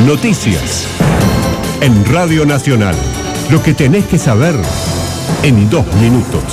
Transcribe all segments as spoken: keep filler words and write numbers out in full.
Noticias. En Radio Nacional. Lo que tenés que saber en dos minutos.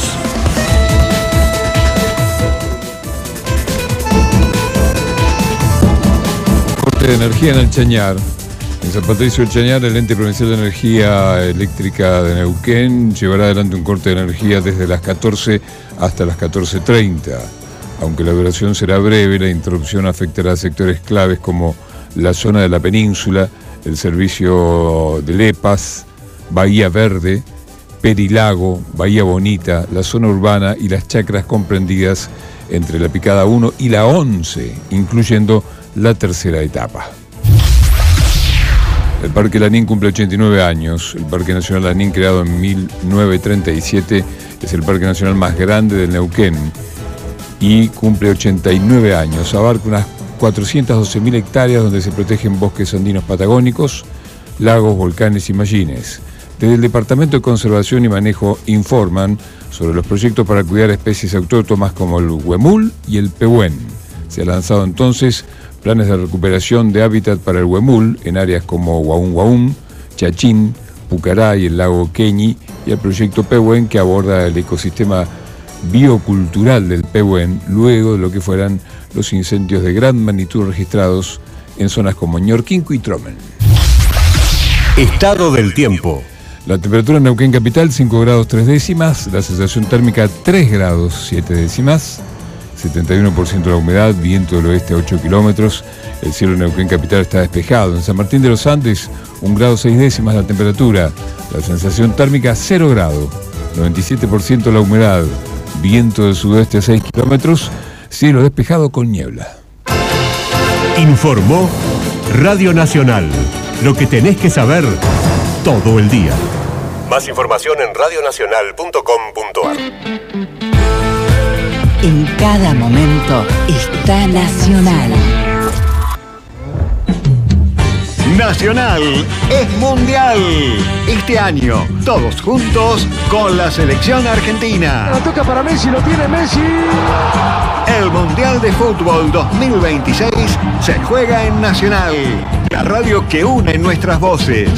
Corte de energía en el Chañar. En San Patricio del Chañar, el Ente Provincial de Energía Eléctrica de Neuquén llevará adelante un corte de energía desde las catorce hasta las catorce treinta. Aunque la duración será breve, la interrupción afectará a sectores claves como la zona de la península, el servicio de Lepas, Bahía Verde, Perilago, Bahía Bonita, la zona urbana y las chacras comprendidas entre la Picada uno y la once, incluyendo la tercera etapa. El Parque Lanín cumple ochenta y nueve años. El Parque Nacional Lanín, creado en mil novecientos treinta y siete, es el parque nacional más grande del Neuquén y cumple ochenta y nueve años. Abarca unas cuatrocientas doce mil hectáreas donde se protegen bosques andinos patagónicos, lagos, volcanes y mallines. Desde el Departamento de Conservación y Manejo informan sobre los proyectos para cuidar especies autóctonas como el huemul y el pehuen. Se han lanzado entonces planes de recuperación de hábitat para el huemul en áreas como Huaún Huaún, Chachín, Pucará y el lago Queñi, y el proyecto pehuen, que aborda el ecosistema biocultural del pehuen luego de lo que fueran los incendios de gran magnitud registrados en zonas como Ñorquinco y Tromen. Estado del tiempo. La temperatura en Neuquén capital cinco grados tres décimas, la sensación térmica tres grados siete décimas, setenta y uno por ciento de la humedad, viento del oeste a ocho kilómetros, el cielo en Neuquén capital está despejado. En San Martín de los Andes, un grado seis décimas la temperatura, la sensación térmica cero grados, noventa y siete por ciento de la humedad, viento del sudoeste a seis kilómetros, cielo despejado con niebla. Informó Radio Nacional. Lo que tenés que saber todo el día. Más información en radio nacional punto com punto a r. En cada momento está Nacional. Nacional es mundial. Este año, todos juntos con la selección argentina. La toca para Messi, lo tiene Messi. El Mundial de Fútbol dos mil veintiséis se juega en Nacional, la radio que une nuestras voces.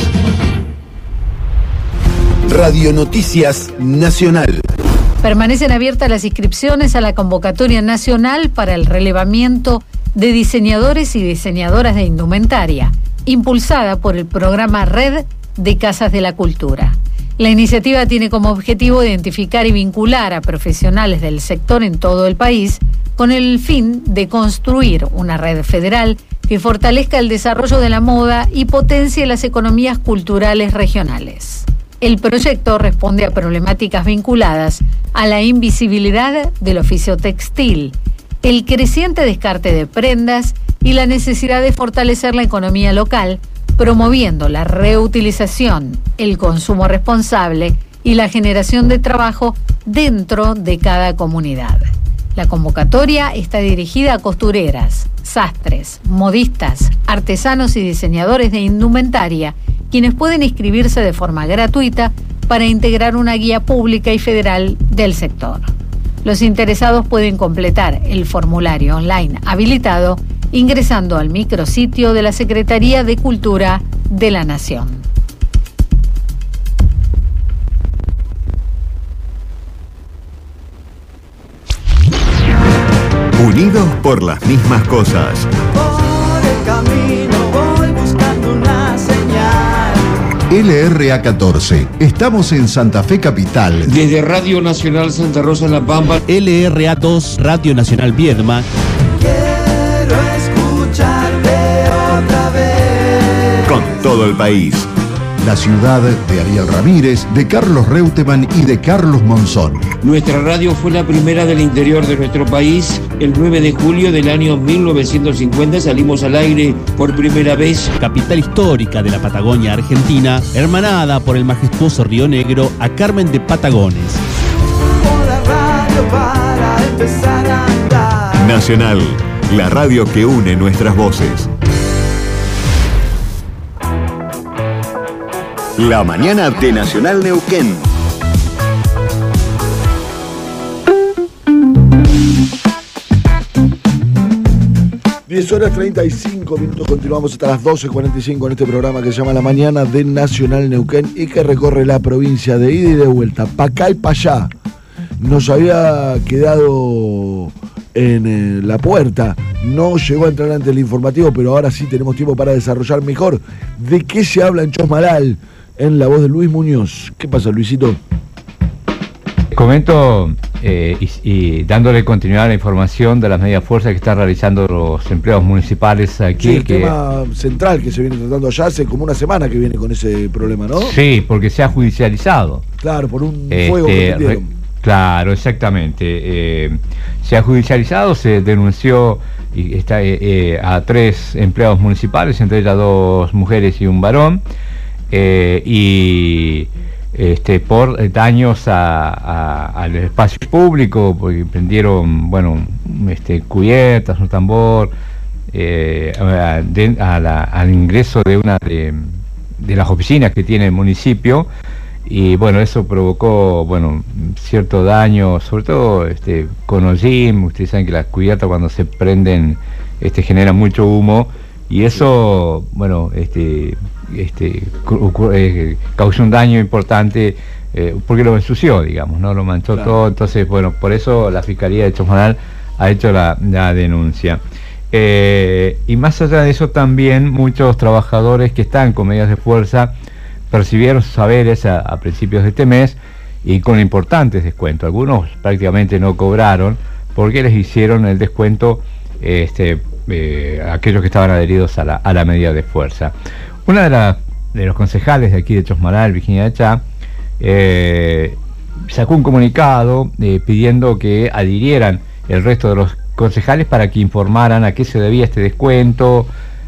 Radio Noticias Nacional. Permanecen abiertas las inscripciones a la convocatoria nacional para el relevamiento de diseñadores y diseñadoras de indumentaria, impulsada por el programa Red de Casas de la Cultura. La iniciativa tiene como objetivo identificar y vincular a profesionales del sector en todo el país con el fin de construir una red federal que fortalezca el desarrollo de la moda y potencie las economías culturales regionales. El proyecto responde a problemáticas vinculadas a la invisibilidad del oficio textil, el creciente descarte de prendas y la necesidad de fortalecer la economía local, promoviendo la reutilización, el consumo responsable y la generación de trabajo dentro de cada comunidad. La convocatoria está dirigida a costureras, sastres, modistas, artesanos y diseñadores de indumentaria, quienes pueden inscribirse de forma gratuita para integrar una guía pública y federal del sector. Los interesados pueden completar el formulario online habilitado ingresando al micrositio de la Secretaría de Cultura de la Nación. Unidos por las mismas cosas. Por el camino voy buscando una señal. L R A catorce. Estamos en Santa Fe Capital. Desde Radio Nacional Santa Rosa en La Pampa. L R A dos, Radio Nacional Viedma. Quiero escucharte otra vez. Con todo el país. La ciudad de Ariel Ramírez, de Carlos Reutemann y de Carlos Monzón. Nuestra radio fue la primera del interior de nuestro país. El nueve de julio del año mil novecientos cincuenta salimos al aire por primera vez. Capital histórica de la Patagonia Argentina, hermanada por el majestuoso Río Negro a Carmen de Patagones. Por la radio para empezar a andar. Nacional, la radio que une nuestras voces. La mañana de Nacional Neuquén. diez horas treinta y cinco cinco minutos, continuamos hasta las doce cuarenta y cinco en este programa que se llama La Mañana de Nacional Neuquén y que recorre la provincia de ida y de vuelta, pa' acá y pa' allá. Nos había quedado en eh, la puerta, no llegó a entrar ante el informativo, pero ahora sí tenemos tiempo para desarrollar mejor de qué se habla en Chosmalal, en la voz de Luis Muñoz. ¿Qué pasa, Luisito? Comento eh, y, y dándole continuidad a la información de las medidas fuerzas que están realizando los empleados municipales aquí. Sí, el que, tema central que se viene tratando allá hace como una semana que viene con ese problema, ¿no? Sí, porque se ha judicializado. Claro, por un este, fuego que re, Claro, exactamente. Eh, se ha judicializado, se denunció y está, eh, eh, a tres empleados municipales, entre ellas dos mujeres y un varón, eh, y este, por daños a, a, al espacio público, porque prendieron, bueno, este, cubiertas, un tambor, eh, a, de, a la, al ingreso de una de, de las oficinas que tiene el municipio. Y bueno, eso provocó, bueno, cierto daño, sobre todo este, con hollín. Ustedes saben que las cubiertas cuando se prenden este, generan mucho humo y eso, bueno, este, este, eh, causó un daño importante eh, porque lo ensució, digamos, ¿no? Lo manchó claro. todo. Entonces, bueno, por eso la Fiscalía de Chosmalal ha hecho la, la denuncia. Eh, y más allá de eso también muchos trabajadores que están con medidas de fuerza percibieron sus saberes a, a principios de este mes y con importantes descuentos. Algunos prácticamente no cobraron porque les hicieron el descuento este, eh, aquellos que estaban adheridos a la, a la medida de fuerza. Una de, la, de los concejales de aquí de Chosmalal, Virginia Achá, eh, sacó un comunicado eh, pidiendo que adhirieran el resto de los concejales para que informaran a qué se debía este descuento,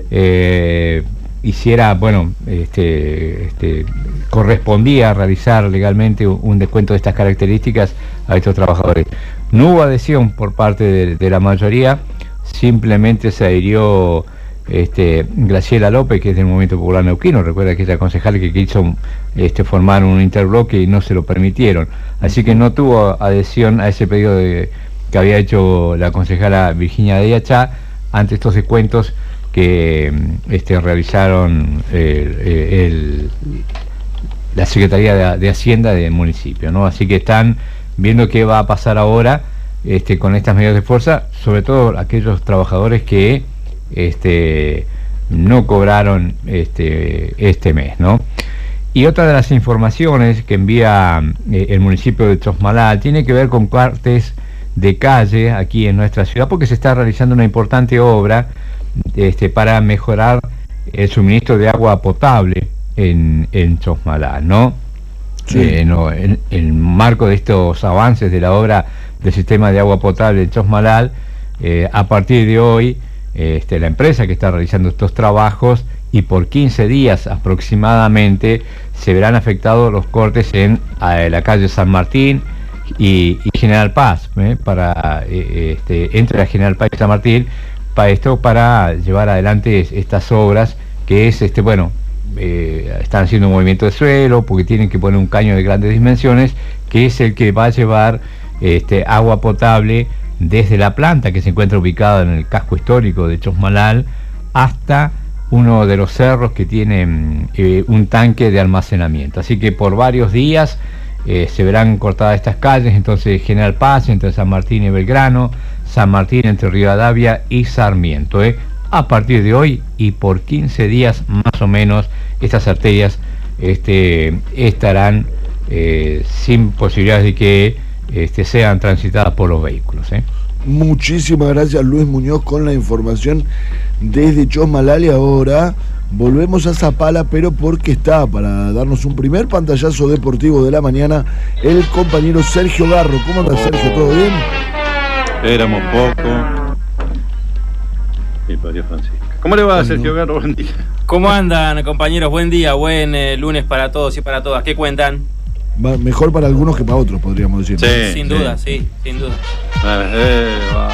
eh, hiciera, bueno, este, este, correspondía realizar legalmente un descuento de estas características a estos trabajadores. No hubo adhesión por parte de, de la mayoría, simplemente se adhirió este, Graciela López, que es del Movimiento Popular Neuquino, recuerda que ella concejal que quiso este, formar un interbloque y no se lo permitieron, así que no tuvo adhesión a ese pedido de, que había hecho la concejala Virginia de Achá ante estos descuentos que este, realizaron el, el, la Secretaría de, de Hacienda del municipio, ¿no? Así que están viendo qué va a pasar ahora este, con estas medidas de fuerza, sobre todo aquellos trabajadores que este, no cobraron este, este mes, ¿no? Y otra de las informaciones que envía eh, el municipio de Chosmalal tiene que ver con cortes de calle aquí en nuestra ciudad, porque se está realizando una importante obra Este, para mejorar el suministro de agua potable en, en Chosmalal, ¿no? Sí. Eh, no en, en el marco de estos avances de la obra del sistema de agua potable en Chosmalal, eh, a partir de hoy, eh, este, la empresa que está realizando estos trabajos y por quince días aproximadamente se verán afectados los cortes en eh, la calle San Martín y, y General Paz, ¿eh? para eh, este, entre la General Paz y San Martín, para esto, para llevar adelante estas obras, que es, este bueno, eh, están haciendo un movimiento de suelo, porque tienen que poner un caño de grandes dimensiones, que es el que va a llevar este, agua potable desde la planta que se encuentra ubicada en el casco histórico de Chosmalal, hasta uno de los cerros que tiene eh, un tanque de almacenamiento. Así que por varios días eh, se verán cortadas estas calles, entonces General Paz, entre San Martín y Belgrano, San Martín entre Rivadavia y Sarmiento. ¿eh? A partir de hoy y por quince días más o menos, estas arterias este, estarán eh, sin posibilidades de que este, sean transitadas por los vehículos. ¿eh? Muchísimas gracias, Luis Muñoz, con la información desde Chosmalal. Y ahora volvemos a Zapala, pero porque está para darnos un primer pantallazo deportivo de la mañana el compañero Sergio Garro. ¿Cómo anda, Sergio? ¿Todo bien? Éramos poco. Y María Francisca. ¿Cómo le va a Sergio Garro? Buen día. ¿Cómo andan, compañeros? Buen día, buen eh, lunes para todos y para todas. ¿Qué cuentan? Va, mejor para algunos que para otros, podríamos decir. Sí, sin sí. duda, sí, sin duda. Eh, va.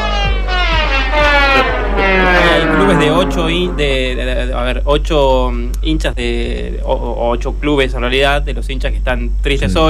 Hay clubes de ocho, de, de, de, a ver, ocho hinchas de, o, o ocho clubes en realidad, de los hinchas que están tristes sí. hoy,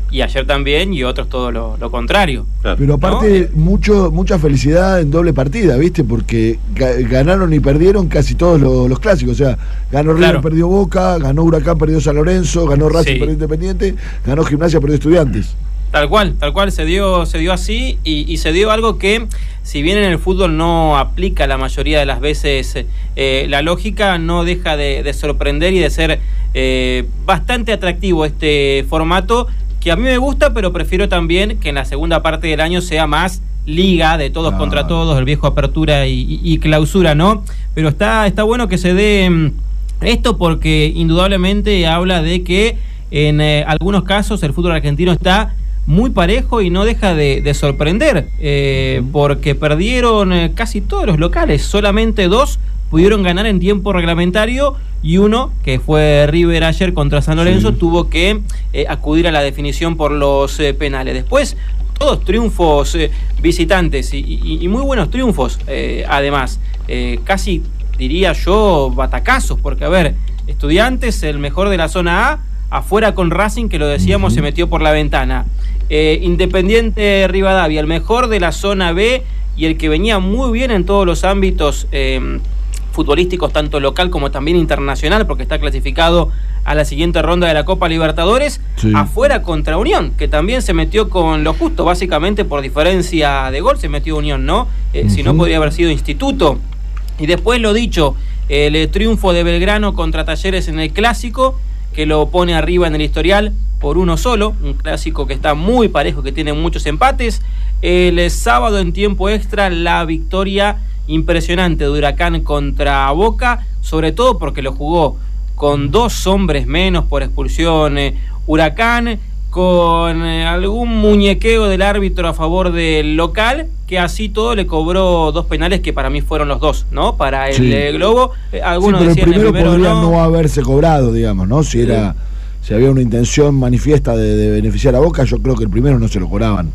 y ayer también, y otros todo lo, lo contrario. Claro. Pero aparte, ¿no? mucho, mucha felicidad en doble partida, ¿viste? Porque ga- ganaron y perdieron casi todos los, los clásicos. O sea, ganó River, Claro. perdió Boca, ganó Huracán, perdió San Lorenzo, ganó Racing, Sí. perdió Independiente, ganó Gimnasia, perdió Estudiantes. Tal cual, tal cual se dio, se dio así y, y se dio algo que, si bien en el fútbol no aplica la mayoría de las veces eh, la lógica, no deja de, de sorprender y de ser eh, bastante atractivo este formato, que a mí me gusta, pero prefiero también que en la segunda parte del año sea más liga, de todos Ah. contra todos, el viejo apertura y, y- y clausura, ¿no? Pero está, está bueno que se dé mm, esto, porque indudablemente habla de que en eh, algunos casos el fútbol argentino está muy parejo y no deja de, de sorprender, eh, porque perdieron eh, casi todos los locales, solamente dos pudieron ganar en tiempo reglamentario, y uno, que fue River ayer contra San Lorenzo, Sí. tuvo que eh, acudir a la definición por los eh, penales. Después, todos triunfos eh, visitantes y, y- y muy buenos triunfos, eh, además, eh, casi diría yo batacazos, porque a ver, Estudiantes, el mejor de la zona A, afuera con Racing, que lo decíamos, uh-huh. se metió por la ventana. Eh, Independiente Rivadavia, el mejor de la zona B y el que venía muy bien en todos los ámbitos eh, futbolísticos, tanto local como también internacional, porque está clasificado a la siguiente ronda de la Copa Libertadores, sí. afuera contra Unión, que también se metió con lo justo, básicamente por diferencia de gol se metió Unión, ¿no? Eh, uh-huh. Si no, podría haber sido Instituto. Y después, lo dicho, el eh, triunfo de Belgrano contra Talleres en el Clásico, que lo pone arriba en el historial por uno solo, un clásico que está muy parejo, que tiene muchos empates. El eh, sábado en tiempo extra, la victoria impresionante de Huracán contra Boca, sobre todo porque lo jugó con dos hombres menos por expulsión eh, Huracán, con eh, algún muñequeo del árbitro a favor del local, que así todo le cobró dos penales que para mí fueron los dos, ¿no? Para el sí. eh, Globo, eh, algunos sí, pero decían el primero, el primero podría no. no haberse cobrado, digamos, ¿no? Si era, sí. si había una intención manifiesta de, de beneficiar a Boca, yo creo que el primero no se lo cobraban.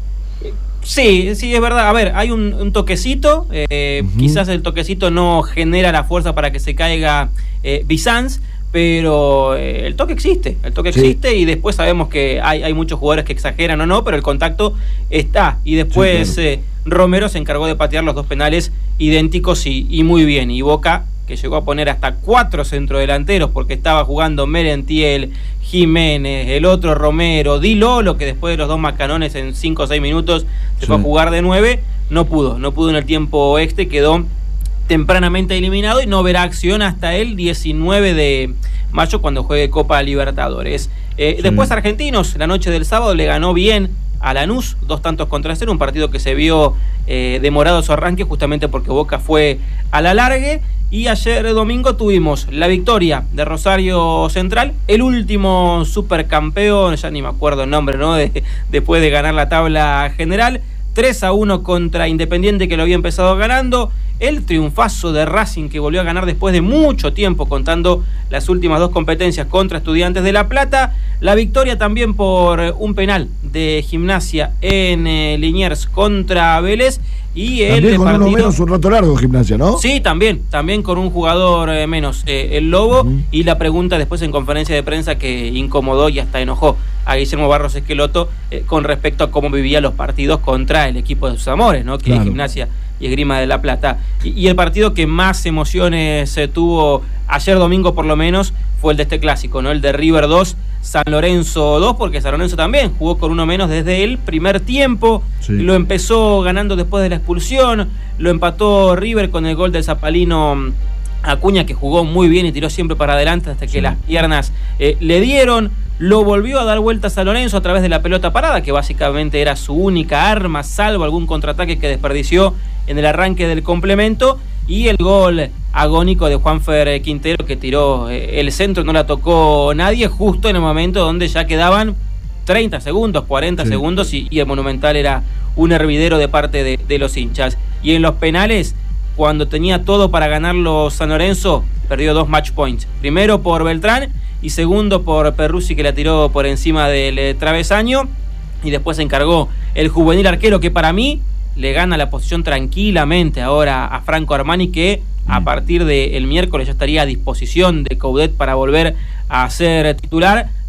Sí, sí, es verdad. A ver, hay un, un toquecito, eh, uh-huh. quizás el toquecito no genera la fuerza para que se caiga eh, Bizanz, pero eh, el toque existe, el toque sí. existe, y después sabemos que hay, hay muchos jugadores que exageran o no, pero el contacto está, y después sí, claro. eh, Romero se encargó de patear los dos penales idénticos y, y muy bien, y Boca, que llegó a poner hasta cuatro centrodelanteros porque estaba jugando Merentiel, Jiménez, el otro Romero, Di Lolo, que después de los dos macanones en cinco o seis minutos se sí. fue a jugar de nueve, no pudo, no pudo en el tiempo extra, quedó tempranamente eliminado y no verá acción hasta el diecinueve de mayo, cuando juegue Copa Libertadores. Eh, sí. Después Argentinos, la noche del sábado le ganó bien a Lanús, dos tantos contra cero, un partido que se vio eh, demorado su arranque justamente porque Boca fue a la largue. Y ayer domingo tuvimos la victoria de Rosario Central, el último supercampeón, ya ni me acuerdo el nombre, ¿no? De, después de ganar la tabla general, tres a uno contra Independiente, que lo había empezado ganando. El triunfazo de Racing, que volvió a ganar después de mucho tiempo, contando las últimas dos competencias contra Estudiantes de La Plata. La victoria también por un penal de Gimnasia en eh, Liniers contra Vélez. Y el también con partido, uno menos, un rato largo Gimnasia, ¿no? Sí, también, también con un jugador eh, menos, eh, el Lobo, uh-huh. y la pregunta después en conferencia de prensa que incomodó y hasta enojó a Guillermo Barros Esqueloto eh, con respecto a cómo vivía los partidos contra el equipo de sus amores, ¿no? Que claro. es Gimnasia y Esgrima de La Plata. Y, y el partido que más emociones eh, tuvo ayer domingo, por lo menos, fue el de este clásico, ¿no? El de River dos, San Lorenzo dos, porque San Lorenzo también jugó con uno menos desde el primer tiempo, sí. lo empezó ganando después de la expulsión, lo empató River con el gol del zapalino Acuña, que jugó muy bien y tiró siempre para adelante hasta que sí. las piernas eh, le dieron. Lo volvió a dar vueltas a Lorenzo a través de la pelota parada, que básicamente era su única arma, salvo algún contraataque que desperdició en el arranque del complemento, y el gol agónico de Juanfer Quintero, que tiró eh, el centro, no la tocó nadie, justo en el momento donde ya quedaban treinta segundos, cuarenta sí. segundos, y, y el Monumental era un hervidero de parte de, de los hinchas. Y en los penales, cuando tenía todo para ganarlo San Lorenzo, perdió dos match points. Primero por Beltrán y segundo por Perruzzi, que la tiró por encima del eh, travesaño, y después se encargó el juvenil arquero, que para mí le gana la posición tranquilamente ahora a Franco Armani, que a partir del miércoles ya estaría a disposición de Coudet para volver a ser titular.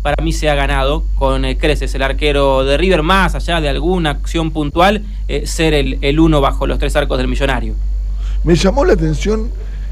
para mí se ha ganado con eh, creces el arquero de River, más allá de alguna acción puntual, eh, ser el, el uno bajo los tres arcos del Millonario. Me llamó la atención,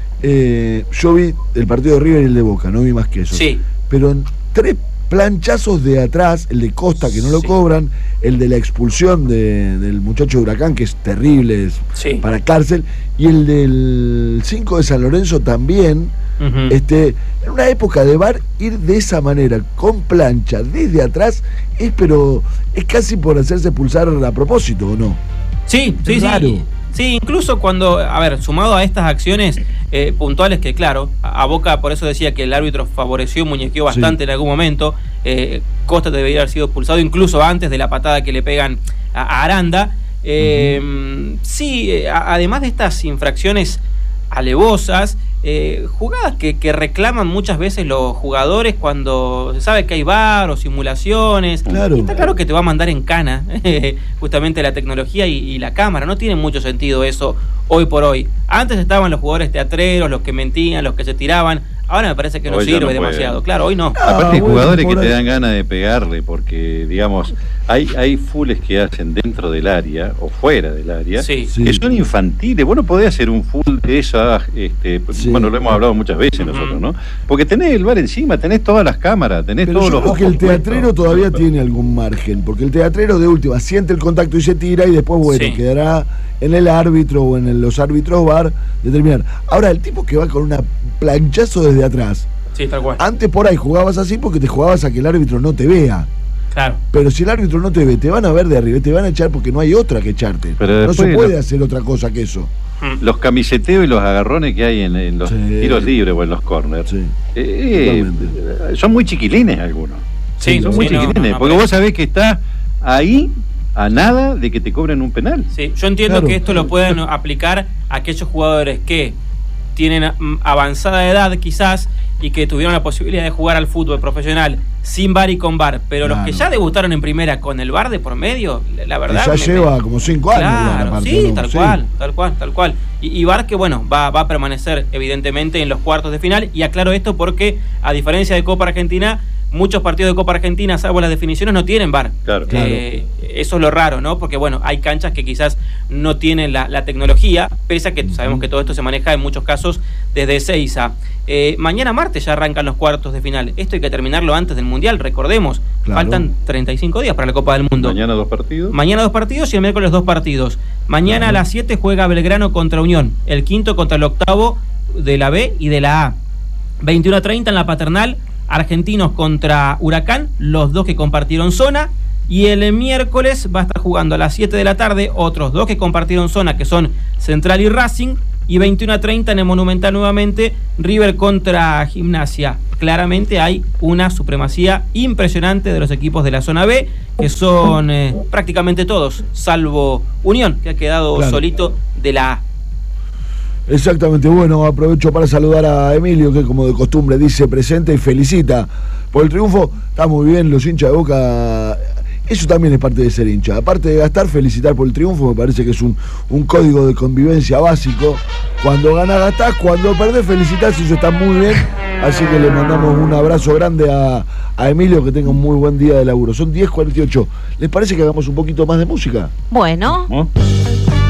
eh, yo vi el partido de River y el de Boca, no vi más que eso. Sí. Pero en tres planchazos de atrás, el de Costa que no lo sí. cobran, el de la expulsión de, del muchacho de Huracán, que es terrible, es sí. para cárcel, y el del cinco de San Lorenzo también. Uh-huh. este, en una época de V A R, ir de esa manera, con plancha, desde atrás, es pero es casi por hacerse pulsar a propósito, ¿o no? Sí, sí, claro. sí. Sí, incluso cuando, a ver, sumado a estas acciones eh, puntuales que, claro, a, a Boca, por eso decía que el árbitro favoreció, muñequeó bastante sí. en algún momento, eh, Costa debería haber sido expulsado incluso antes de la patada que le pegan a, a Aranda. Eh, uh-huh. Sí, eh, a, además de estas infracciones alevosas, eh, jugadas que, que reclaman muchas veces los jugadores cuando se sabe que hay V A R o simulaciones. Claro. Y está claro que te va a mandar en cana justamente la tecnología y, y la cámara. No tiene mucho sentido eso hoy por hoy. Antes estaban los jugadores teatreros, los que mentían, los que se tiraban. Ahora me parece que no hoy sirve no demasiado. Claro, hoy no. Ah, Aparte hay jugadores que te dan ganas de pegarle porque, digamos, hay, hay fulls que hacen dentro del área o fuera del área sí. que son infantiles. Vos no podés hacer un full de esas, este, sí. bueno, lo hemos hablado muchas veces uh-huh. nosotros, ¿no? Porque tenés el V A R encima, tenés todas las cámaras, tenés Pero todos yo los creo que el teatrero puestos. Todavía tiene algún margen, porque el teatrero de última siente el contacto y se tira y después, bueno, sí. quedará en el árbitro o en el, los árbitros V A R determinar. Ahora, el tipo que va con una planchazo desde atrás. Sí, tal cual. Antes por ahí jugabas así porque te jugabas a que el árbitro no te vea. Claro. Pero si el árbitro no te ve, te van a ver de arriba, te van a echar porque no hay otra que echarte. Pero no se puede lo... hacer otra cosa que eso. Los camiseteos y los agarrones que hay en, en los sí. tiros libres o en los corners sí. eh, eh, son muy chiquilines algunos. Sí, son sí, muy no, chiquilines. no, no, porque vos sabés que está ahí a nada de que te cobren un penal. Sí, yo entiendo claro. que esto lo pueden aplicar a aquellos jugadores que tienen avanzada edad quizás y que tuvieron la posibilidad de jugar al fútbol profesional sin V A R y con V A R, pero claro. los que ya debutaron en primera con el V A R de por medio, la verdad... Que ya me, lleva me... como cinco años. Claro, parte, sí, ¿no? tal sí. cual, tal cual, tal cual. Y, y V A R que, bueno, va, va a permanecer evidentemente en los cuartos de final, y aclaro esto porque, a diferencia de Copa Argentina, muchos partidos de Copa Argentina, salvo las definiciones, no tienen V A R. Claro. Eh, eso es lo raro, ¿no? Porque, bueno, hay canchas que quizás no tienen la, la tecnología, pese a que uh-huh. sabemos que todo esto se maneja en muchos casos desde Ezeiza. Eh, mañana martes ya arrancan los cuartos de final. Esto hay que terminarlo antes del Mundial, recordemos. Claro. Faltan treinta y cinco días para la Copa del Mundo. Mañana dos partidos. Mañana dos partidos y el miércoles dos partidos. Mañana claro. a las siete juega Belgrano contra Unión, el quinto contra el octavo de la B y de la A. veintiuno a treinta en la Paternal, Argentinos contra Huracán, los dos que compartieron zona. Y el miércoles va a estar jugando a las siete de la tarde otros dos que compartieron zona, que son Central y Racing. Y veintiuno a treinta en el Monumental nuevamente, River contra Gimnasia. Claramente hay una supremacía impresionante de los equipos de la zona B, que son eh, prácticamente todos, salvo Unión, que ha quedado claro. solito de la A. Exactamente, bueno, aprovecho para saludar a Emilio, que como de costumbre dice presente y felicita por el triunfo. Está muy bien, los hinchas de Boca, eso también es parte de ser hincha. Aparte de gastar, felicitar por el triunfo, me parece que es un, un código de convivencia básico. Cuando ganás, gastás, cuando perdés, felicitás, eso está muy bien. Así que le mandamos un abrazo grande a, a Emilio, que tenga un muy buen día de laburo. Son diez cuarenta y ocho. ¿Les parece que hagamos un poquito más de música? Bueno. ¿No?